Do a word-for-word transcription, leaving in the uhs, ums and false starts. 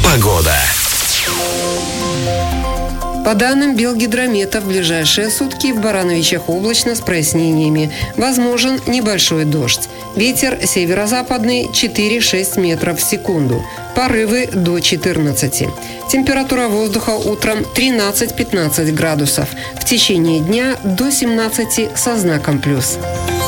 Погода. По данным Белгидромета, в ближайшие сутки в Барановичах облачно с прояснениями. Возможен небольшой дождь. Ветер северо-западный четыре-шесть метров в секунду. Порывы до четырнадцати. Температура воздуха утром тринадцать-пятнадцать градусов. В течение дня до семнадцати со знаком плюс.